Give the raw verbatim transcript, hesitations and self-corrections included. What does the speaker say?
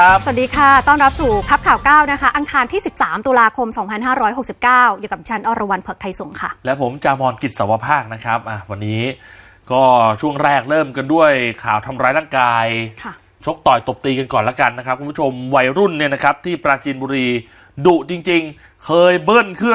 สวัสดีค่ะต้อนรับสู่พับข่าวเก้านะคะอังคารที่สิบสามตุลาคมสองพันห้าร้อยหกสิบเก้าอยู่กับฉันอรวรรณเผือกไทยสงฆ์ค่ะและผมจามรกิจสวภาคนะครับอ่ะวันนี้ก็ช่วงแรกเริ่มกันด้วยข่าวทำร้ายร่างกายชกต่อยตบตีกันก่อนละกันนะครับคุณผู้ชมวัยรุ่นเนี่ยนะครับที่ปราจีนบุรีดุจริงๆเคยเบิ้ลเครื่อง